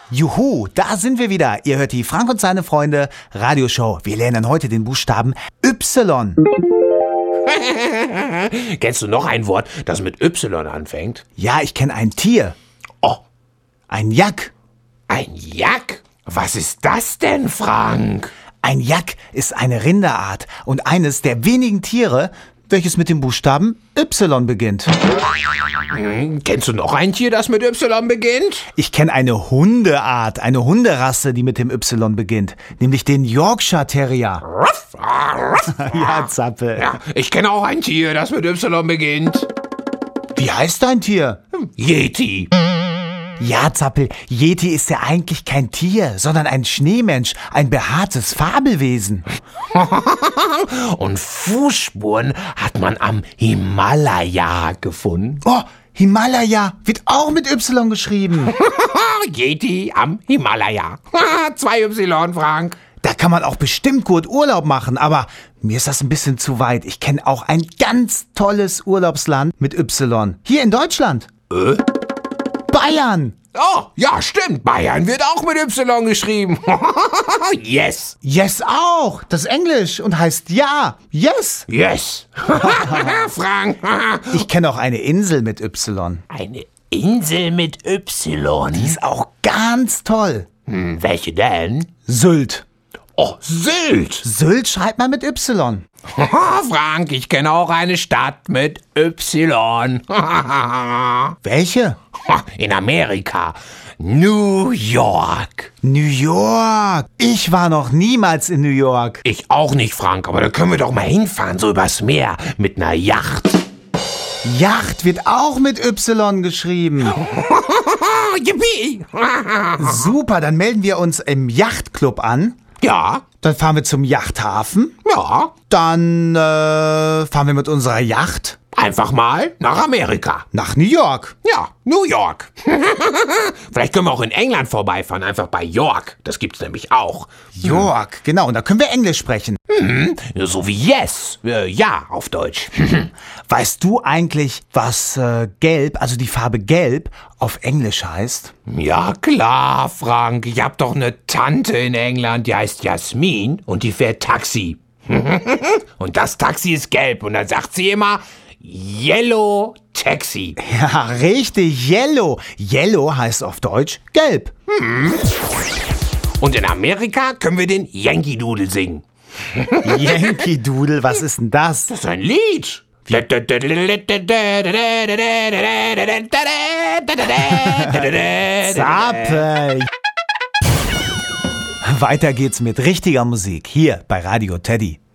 Juhu, da sind wir wieder. Ihr hört die Frank und seine Freunde Radioshow. Wir lernen heute den Buchstaben Y. Kennst du noch ein Wort, das mit Y anfängt? Ja, ich kenne ein Tier. Oh, Ein Jack. ein Jack? Was ist das denn, Frank? Ein Jack ist eine Rinderart und eines der wenigen Tiere, welches mit dem Buchstaben Y beginnt. Kennst du noch ein Tier, das mit Y beginnt? Ich kenne eine Hundeart, eine Hunderasse, die mit dem Y beginnt, nämlich den Yorkshire Terrier. Ja, Zappel. Ja, ich kenne auch ein Tier, das mit Y beginnt. Wie heißt dein Tier? Yeti. Ja, Zappel, Yeti ist ja eigentlich kein Tier, sondern ein Schneemensch, ein behaartes Fabelwesen. Und Fußspuren hat man am Himalaya gefunden. Oh, Himalaya wird auch mit Y geschrieben. Yeti am Himalaya. 2 Y, Frank. Da kann man auch bestimmt gut Urlaub machen, aber mir ist das ein bisschen zu weit. Ich kenne auch ein ganz tolles Urlaubsland mit Y. Hier in Deutschland. Bayern. Oh, ja, stimmt. Bayern wird auch mit Y geschrieben. Yes. Yes auch. Das ist Englisch und heißt ja. Yes. Yes. Frank. Ich kenne auch eine Insel mit Y. Eine Insel mit Y. Die ist auch ganz toll. Welche denn? Sylt. Oh, Sylt. Sylt schreibt man mit Y. Frank, ich kenne auch eine Stadt mit Y. Welche? In Amerika. New York. New York. Ich war noch niemals in New York. Ich auch nicht, Frank, aber da können wir doch mal hinfahren, so übers Meer, mit einer Yacht. Yacht wird auch mit Y geschrieben. Yippie. Super, dann melden wir uns im Yachtclub an. Ja, Dann fahren wir zum Yachthafen. ja. Dann fahren wir mit unserer Yacht Einfach mal nach Amerika. nach New York. Ja, New York. Vielleicht können wir auch in England vorbeifahren, einfach bei York. Das gibt's nämlich auch. York, genau. Und da können wir Englisch sprechen. So wie Yes. Ja, auf Deutsch. Weißt du eigentlich, was gelb, also die Farbe gelb, auf Englisch heißt? Ja, klar, Frank. Ich hab doch eine Tante in England, die heißt Jasmin und die fährt Taxi. Und das Taxi ist gelb und dann sagt sie immer Yellow Taxi. Ja, richtig, Yellow. Yellow heißt auf Deutsch gelb. Und in Amerika können wir den Yankee Doodle singen. Yankee Doodle, was ist denn das? Das ist ein Lied. Zappel. Weiter geht's mit richtiger Musik hier bei Radio Teddy.